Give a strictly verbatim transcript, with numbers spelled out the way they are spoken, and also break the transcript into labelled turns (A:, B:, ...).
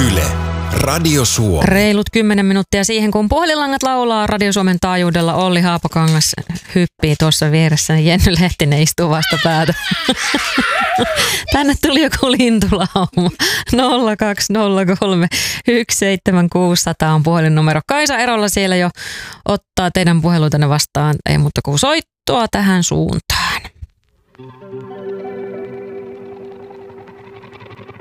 A: Yle, Radio Suomi.
B: Reilut kymmenen minuuttia siihen, kun puhelinlangat laulaa Radio Suomen taajuudella. Olli Haapakangas hyppii tuossa vieressä. Jenny Lehtinen istuu vasta päätä. Tänne tuli joku lintulauma. nolla kaksi nolla kolme yksi seitsemän kuusi nolla nolla on puhelinnumero. Kaisa Erolla siellä jo ottaa teidän puheluitanne vastaan. Ei muuta kuin soittoa tähän suuntaan.